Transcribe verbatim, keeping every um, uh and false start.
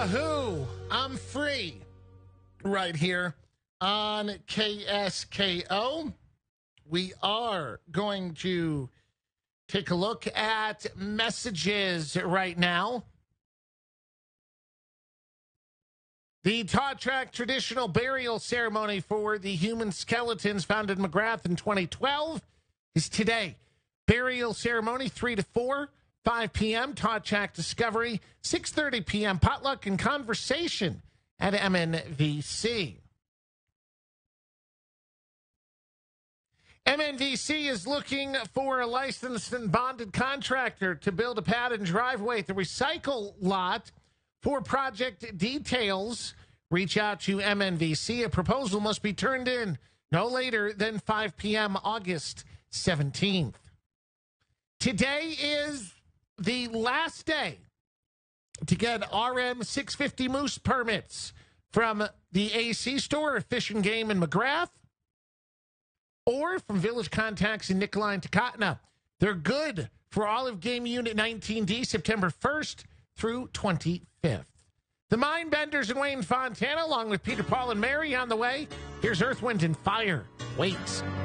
Yahoo! I'm free right here on K S K O. We are going to take a look at messages right now. The Todd Track traditional burial ceremony for the human skeletons found in McGrath in twenty twelve is today. Burial ceremony three to four, five p.m. Todd Track Discovery, six thirty p.m. Potluck and conversation at M N V C. M N V C is looking for a licensed and bonded contractor to build a pad and driveway at the recycle lot. For project details, reach out to M N V C. A proposal must be turned in no later than five p.m. August seventeenth. Today is the last day to get R M six fifty Moose permits from the A C store of Fish and Game in McGrath or from Village Contacts in Nicolai and Tacotna. They're good for Olive Game Unit nineteen D, September first through twenty-fifth. The Mindbenders and Wayne Fontana, along with Peter, Paul, and Mary on the way. Here's Earth, Wind, and Fire. Wait.